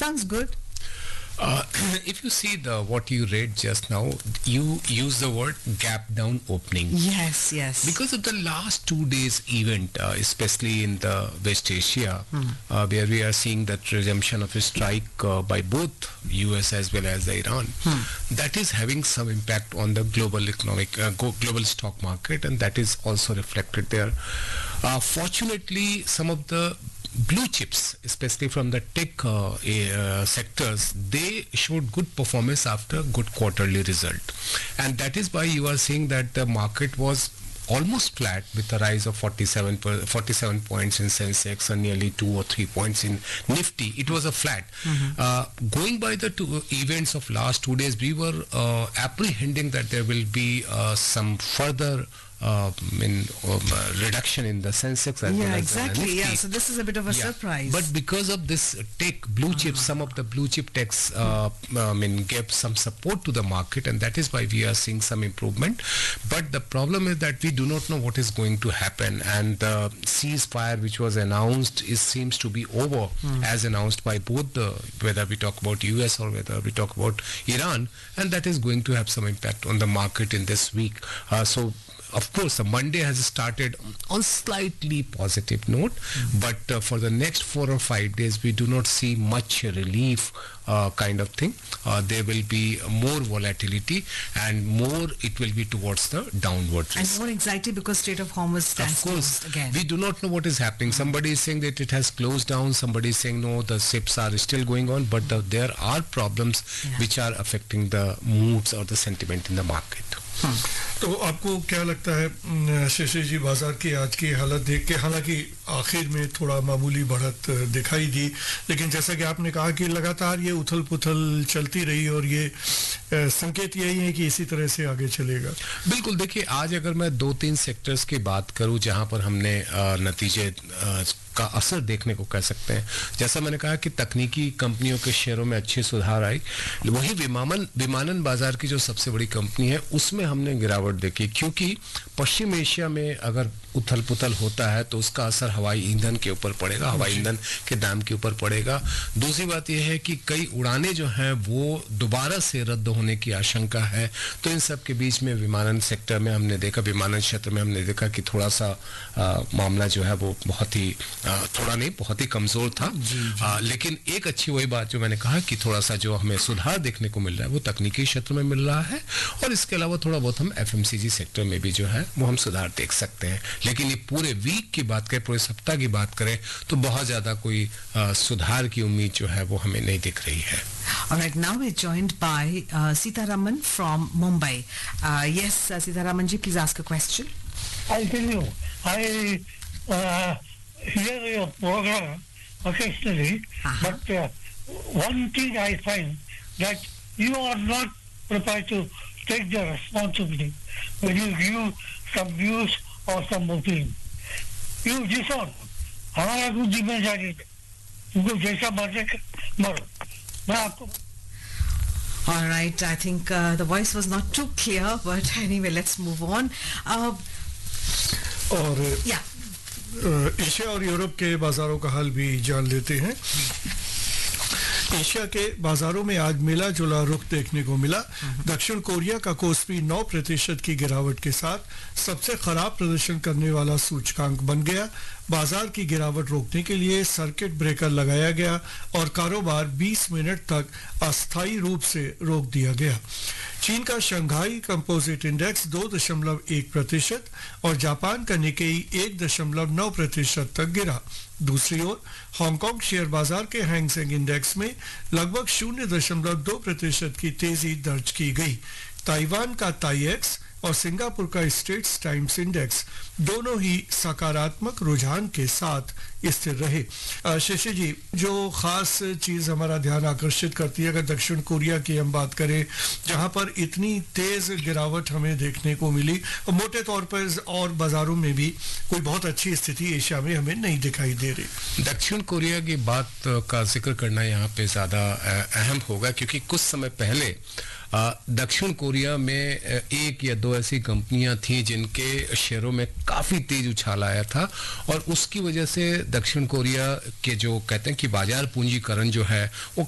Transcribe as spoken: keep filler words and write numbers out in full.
Sounds good. Uh, if you see the what you read just now, you use the word gap down opening. Yes, yes. Because of the last two days event, uh, especially in the West Asia, hmm. uh, where we are seeing that resumption of a strike uh, by both U S as well as the Iran, hmm. that is having some impact on the global economic, uh, global stock market, and that is also reflected there. Uh, fortunately, some of the blue chips, especially from the tech uh, uh, sectors, they showed good performance after good quarterly result. And that is why you are seeing that the market was almost flat with a rise of forty-seven, forty-seven points in Sensex and nearly two or three points in Nifty. It was a flat. Mm-hmm. Uh, going by the two events of last two days, we were uh, apprehending that there will be uh, some further Uh, in um, uh, reduction in the Sensex as yeah, well as exactly. the Nifty. Yeah, so this is a bit of a yeah. surprise. But because of this tech blue chips, uh-huh. some of the blue chip techs, uh, I mean, gave some support to the market, and that is why we are seeing some improvement. But the problem is that we do not know what is going to happen, and the ceasefire which was announced is seems to be over, mm. as announced by both the, whether we talk about U S or whether we talk about Iran, and that is going to have some impact on the market in this week. Uh, so. Of course, the Monday has started on slightly positive note, mm-hmm. but uh, for the next four or five days, we do not see much relief uh, kind of thing. Uh, there will be more volatility, and more it will be towards the downward risk. And more anxiety because Strait of Hormuz stands Of course, again. We do not know what is happening. Mm-hmm. Somebody is saying that it has closed down. Somebody is saying no, the ships are still going on, but the, there are problems yeah. which are affecting the moods or the sentiment in the market. Hmm. तो आपको क्या लगता है शशि जी, बाजार की आज की हालत देख के, हालांकि आखिर में थोड़ा मामूली बढ़त दिखाई दी, लेकिन जैसा कि आपने कहा कि लगातार ये उथल पुथल चलती रही और ये संकेत यही है कि इसी तरह से आगे चलेगा? बिल्कुल. देखिए, आज अगर मैं दो तीन सेक्टर्स की बात करूं जहां पर हमने नतीजे का असर देखने को कह सकते हैं, जैसा मैंने कहा कि तकनीकी कंपनियों के शेयरों में अच्छी सुधार आई, वही विमानन विमानन बाजार की जो सबसे बड़ी कंपनी है उसमें हमने गिरावट देखी, क्योंकि पश्चिम एशिया में अगर उथल पुथल होता है तो उसका असर हवाई ईंधन के ऊपर पड़ेगा, हवाई ईंधन के दाम के ऊपर पड़ेगा. दूसरी बात यह है कि कई उड़ानें जो हैं वो दोबारा से रद्द होने की आशंका है, तो इन सब के बीच में विमानन सेक्टर में हमने देखा, विमानन क्षेत्र में हमने देखा कि थोड़ा सा आ, मामला जो है वो बहुत ही आ, थोड़ा नहीं बहुत ही कमजोर था. जी, जी. आ, लेकिन एक अच्छी वही बात जो मैंने कहा कि थोड़ा सा जो हमें सुधार देखने को मिल रहा है वो तकनीकी क्षेत्र में मिल रहा है, और इसके अलावा थोड़ा बहुत हम एफएमसीजी सेक्टर में भी जो है वो हम सुधार देख सकते हैं. लेकिन ये पूरे वीक की बात करें, पूरे सप्ताह की बात करें तो बहुत ज्यादा कोई आ, सुधार की उम्मीद जो है वो हमें नहीं दिख रही है. All right, now we're joined by uh, Sitaraman from Mumbai. Uh, yes, uh, Sitaraman ji, please ask a question. I'll tell you, I uh, hear your program occasionally, uh-huh. but uh, one thing I find that you are not prepared to take the responsibility when you give some views or some opinion. You disown. हमारा कुछ जिम्मेदारी है, तुमको जैसा मर्जी मरो. मैं आपको. All right, I think uh, the voice was not too clear, but anyway, let's move on. Uh, और yeah. एशिया और यूरोप के बाजारों का हाल भी जान लेते हैं. एशिया के बाजारों में आज मिला जुला रुख देखने को मिला. दक्षिण कोरिया का कोस्पी नौ प्रतिशत की गिरावट के साथ सबसे खराब प्रदर्शन करने वाला सूचकांक बन गया. बाजार की गिरावट रोकने के लिए सर्किट ब्रेकर लगाया गया और कारोबार बीस मिनट तक अस्थायी रूप से रोक दिया गया. चीन का शंघाई कंपोजिट इंडेक्स दो दशमलव एक प्रतिशत और जापान का निकेई एक दशमलव नौ प्रतिशत तक गिरा. दूसरी ओर हांगकांग शेयर बाजार के हैंग सेंग इंडेक्स में लगभग शून्य दशमलव दो प्रतिशत की तेजी दर्ज की गई. ताइवान का ताईएक्स और सिंगापुर का स्ट्रेट्स टाइम्स इंडेक्स दोनों ही सकारात्मक रुझान के साथ स्थिर रहे. शशि जी, जो खास चीज हमारा ध्यान आकर्षित करती है, अगर दक्षिण कोरिया की हम बात करें जहां पर इतनी तेज गिरावट हमें देखने को मिली, और मोटे तौर पर और बाजारों में भी कोई बहुत अच्छी स्थिति एशिया में हमें नहीं दिखाई दे रही. दक्षिण कोरिया की बात का जिक्र करना यहाँ पे ज्यादा अहम होगा, क्योंकि कुछ समय पहले दक्षिण कोरिया में एक या दो ऐसी कंपनियां थी जिनके शेयरों में काफी तेज उछाल आया था, और उसकी वजह से दक्षिण कोरिया के जो कहते हैं कि बाजार पूंजीकरण जो है वो